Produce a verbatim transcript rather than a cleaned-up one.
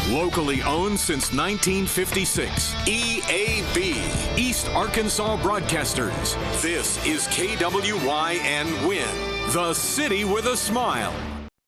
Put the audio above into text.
Locally owned since nineteen fifty-six. E A B, East Arkansas Broadcasters. This is K W Y N Win, the city with a smile.